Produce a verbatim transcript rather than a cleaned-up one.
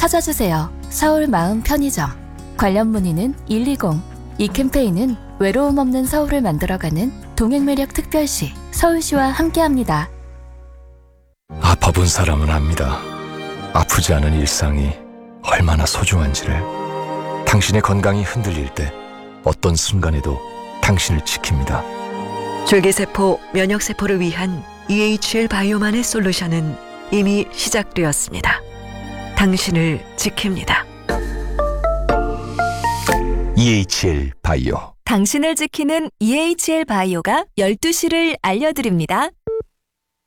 찾아주세요. 서울 마음 편의점. 관련 문의는 일이공. 이 캠페인은 외로움 없는 서울을 만들어가는 동행매력 특별시 서울시와 함께합니다. 아파본 사람은 압니다. 아프지 않은 일상이 얼마나 소중한지를. 당신의 건강이 흔들릴 때 어떤 순간에도 당신을 지킵니다. 줄기세포, 면역세포를 위한 이에이치엘 바이오만의 솔루션은 이미 시작되었습니다. 당신을 지킵니다. 이에이치엘 바이오. 당신을 지키는 이에이치엘 바이오가 열두 시를 알려드립니다.